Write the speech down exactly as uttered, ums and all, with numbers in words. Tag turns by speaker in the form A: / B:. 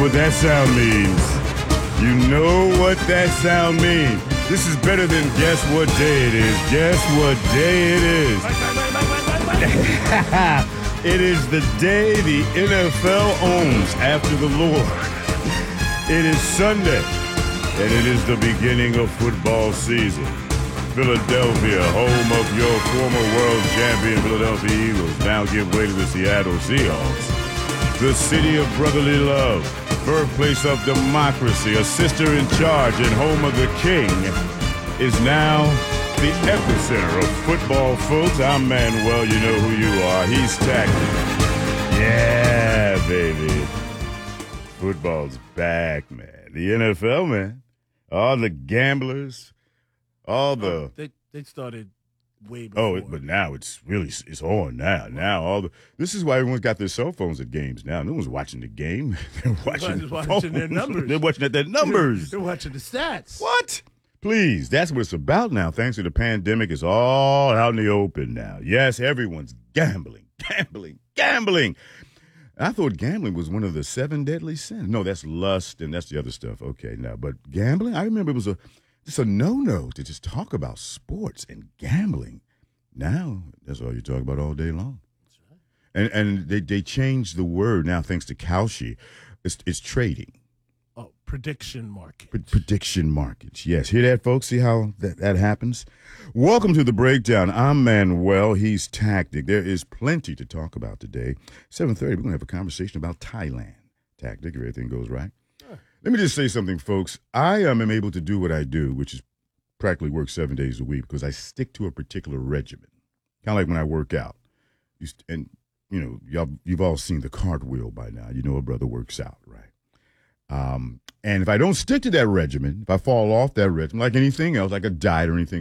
A: what that sound means. You know what that sound means. This is better than guess what day it is. Guess what day it is. It is the day the N F L owns after the Lord. It is Sunday, and it is the beginning of football season. Philadelphia, home of your former world champion Philadelphia Eagles, now give way to the Seattle Seahawks. The city of brotherly love, birthplace of democracy, a sister in charge and home of the king, is now the epicenter of football, folks. I'm Manuel, you know who you are. He's Tactic. Yeah, baby. Football's back, man. The N F L, man. All the gamblers, all the...
B: Oh, they, they started way before.
A: Oh, it, but now it's really, it's on now. Now all the... This is why everyone's got their cell phones at games now. No one's watching the game. They're watching,
B: They're watching their numbers.
A: They're watching at their numbers.
B: They're watching the stats.
A: What? Please, that's what it's about now. Thanks to the pandemic, it's all out in the open now. Yes, everyone's gambling, gambling, gambling. I thought gambling was one of the seven deadly sins. No, that's lust and that's the other stuff. Okay, now, but gambling, I remember it was a just a no-no to just talk about sports and gambling. Now, that's all you talk about all day long. That's right. And and they, they changed the word now thanks to Kalshi. It's, it's trading.
B: Oh, prediction markets.
A: P- prediction markets. Yes. Hear that, folks? See how that, that happens? Welcome to The Breakdown. I'm Manuel. He's Tactic. There is plenty to talk about today. seven thirty, we're going to have a conversation about Thailand. Tactic, if everything goes right. Sure. Let me just say something, folks. I um, am able to do what I do, which is practically work seven days a week, because I stick to a particular regimen. Kind of like when I work out. You st- and, you know, y'all, you've all seen the cartwheel by now. You know a brother works out, right? Um, and if I don't stick to that regimen, if I fall off that regimen, like anything else, like a diet or anything